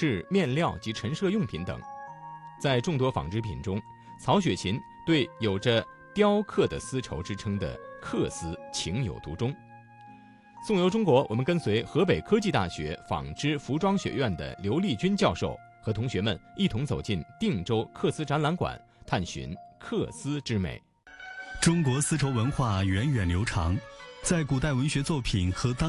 饰、面料及陈设用品等。在众多纺织品中，曹雪芹对有着雕刻的丝绸之称的缂丝情有独钟。纵游中国，我们跟随河北科技大学纺织服装学院的刘丽君教授，和同学们一同走进定州缂丝展览馆，探寻缂丝之美。 中国丝绸文化源远流长，在古代文学作品和当